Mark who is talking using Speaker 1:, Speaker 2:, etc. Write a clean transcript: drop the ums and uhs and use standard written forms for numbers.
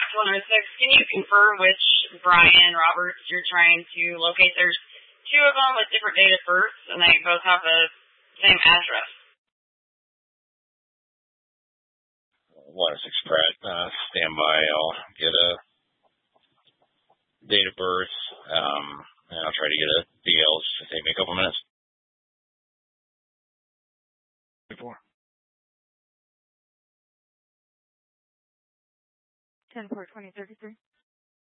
Speaker 1: to 106. Can you confirm which Brian Roberts you're trying to locate? There's two of them with different date of birth, and they both have the same address.
Speaker 2: 106 Pratt, stand by. I'll get a date of birth, and I'll try to get a DL. It'll take me a couple minutes.
Speaker 3: 10-4-20-33.